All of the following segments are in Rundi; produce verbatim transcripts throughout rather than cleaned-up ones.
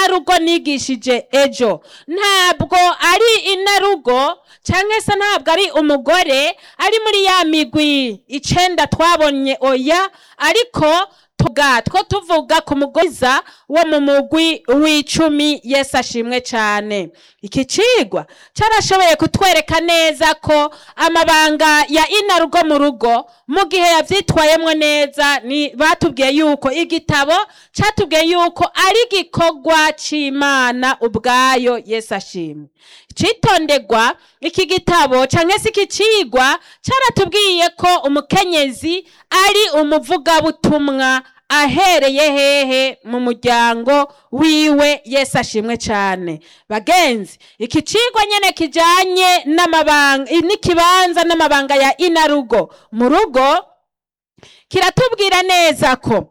inarugo nigishije ejo ntabwo ari inarugo cyangwa se ntabwo ari umugore ari muri ya migwi icenda twabonye oya, ariko tuga two tuvuga ku mugoza wo mu mugwi w'icumi. Yesu ashimwe cyane. Iki cigwa carashoboye kutwereka neza ko amabanga ya inarugo mu rugo mu gihe yavyitwayemwo neza, ni batubwiye yuko igitabo catubwiye yuko ari gikorwa c'Imana ubwayo. Yesu ashimwe. Citondegwa iki gitabo canke se iki cigwa caratubwiye ko umukenyezi ari umuvuga butumwa ahereye hehe mu muryango wiwe. Yesu ashimwe cyane. Bagenzi, iki cigwa nyene kijanye n'amabanga n'ikibanza n'amabanga ya inarugo mu rugo kiratubwira neza ko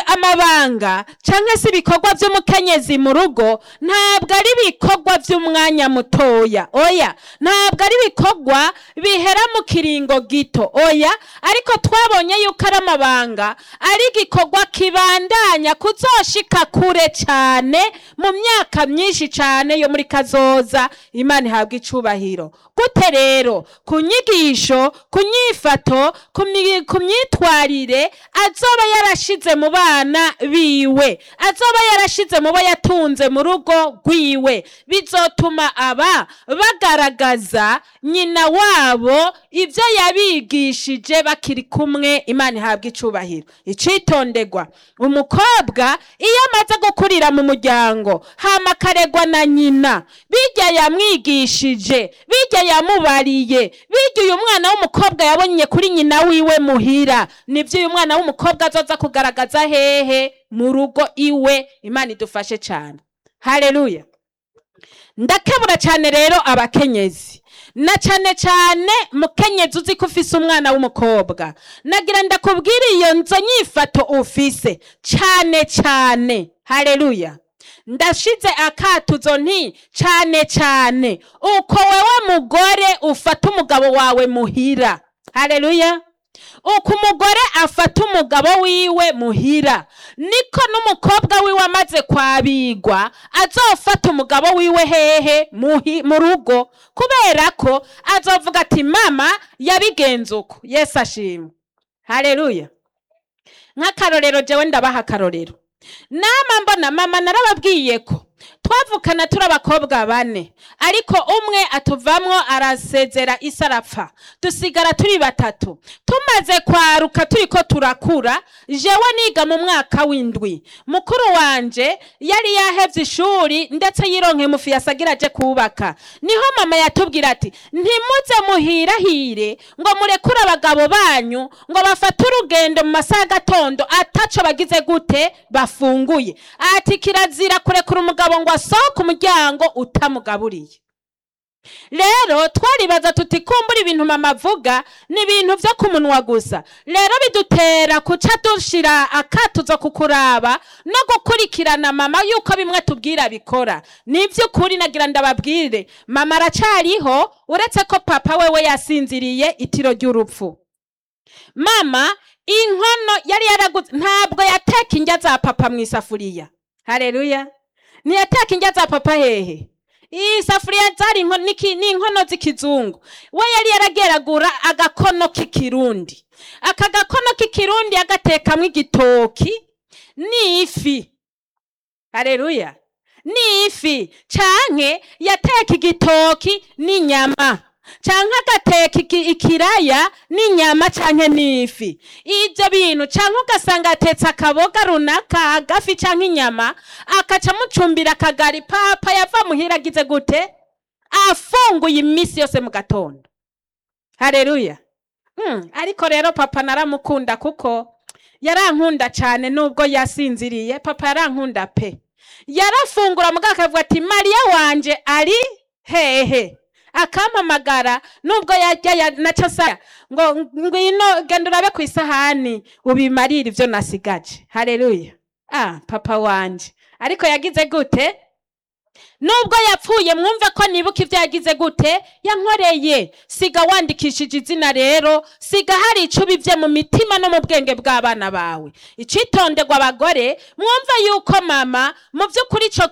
amabanga canke se ibikorwa vy'umukenyezi mu rugo ntabwo ari ibikorwa vy'umwanya mutoya oya, ntabwo ari ibikorwa bihera mu kiringo gito oya, ariko twabonye yuko ari amabanga ari igikorwa kibandanya kuzoshika kure cyane mu myaka myinshi cyane yo muri kazoza. Imana ihabwa icubahiro. Gute rero? Ku nyigisho, ku nyifato, ku myitwarire azoba yarashize mu bana biwe, azoba yarashize mu bo yatunze mu rugo rwiwe, bizotuma aba bagaragaza nyina wabo ibyo yabigishije bakiri kumwe. Imana ihabwa icubahiro. Icitondegwa, umukobwa iyo amaze gukurira mu muryango hama akaregwa na nyina bijya yamwigishije, bijya yamubariye, bijya uyu mwana w'umukobwa yabonye kuri nyina wiwe muhira, nibyo uyu mwana w'umukobwa azoza kugaragaza hehe mu rugo iwe. Imana idufashe cyane. Haleluya. Ndakebura cyane rero abakenyezi, na cyane cyane mukenyezi uzi ko ufise umwana w'umukobwa, nagira ndakubwira iyo nzo nyifato ufise cyane cyane. Haleluya. Ndashize akatuzo nti cyane cyane uko wewe mugore ufata umugabo wawe muhira. Haleluya. Uko umugore afata umugabo wiwe muhira, niko n'umukobwa wiwe amaze kwabigwa azofata umugabo wiwe hehe mu rugo, kubera ko azovuga ati mama yabigenze uko. Yesu ashimwe. Haleluya. Nk'akarorero jewe ndabaha akarorero. Nama mbona mama narababwiye ko twavukana turi abakobwa bane, ariko umwe atuvamwo arasezera isi arapfa, dusigara turi batatu. Tumaze kwaruka turiko turakura, jewe niga mu mwaka w'indwi, mukuru wanje yari yahevye ishuri ndetse yironke mufi yasagira aje kubaka. Niho mama yatubwira ati ntimuze muhirahire ngo murekure abagabo banyu ngo bafate urugendo mu masaha gatondo ataco bagize gute bafunguye. Ati kirazira kurekura umugabo ngo asohoke umuryango utamugaburiye. Rero twaribaza tuti kumbura ibintu mama avuga ni ibintu vyo kumunwa gusa. Rero bidutera kuca dushira akatuzo kukuraba no gukurikirana mama yuko bimwe tubwira bikora. Nivyo kuri nagira ndababwire mama aracariho, uretse ko papa wewe yasinziriye itiro ry'urupfu. Mama inkono yari yaraguze, ntabwo yateka indya za papa mu isafuriya. Haleluya. Ni yateka indya za papa hehe? Isafuriya zari inkono ni inkono z'ikizungu. We yari yarageragura agakono k'ikirundi. Aka gakono k'ikirundi agatekamwe igitoki n'ifi. Haleluya. N'ifi canke yateka igitoki n'inyama, canke agateka ikiraya n'inyama canke n'ifi. Ivyo bintu canke ugasanga atetse akaboga runaka agafi canke inyama, akaca mucumbira akagari papa yava muhira agize gute afunguye imisi yose mu gatondo. Haleluya. Hmm, ariko rero papa naramukunda kuko yarankunda cyane nubwo yasinziriye. Papa yarankunda pe. Yarafungura mugaka avuga ati Maria wanje ari hehe, akampamagara nubwo yajya nacasa ngo ngwino genda urabe ku isahani ubimarira ivyo nasigaje. Haleluya. Ah, papa wanje ariko yagize gute? Nubwo yapfuye mwumve ko nibuka ivyo yagize gute yankoreye. Siga wandikishije izina rero, siga hari ico bivye mu mitima no mu bwenge bw'abana bawe. Icitonderwa abagore mwumve yuko mama mu vy'ukuri ico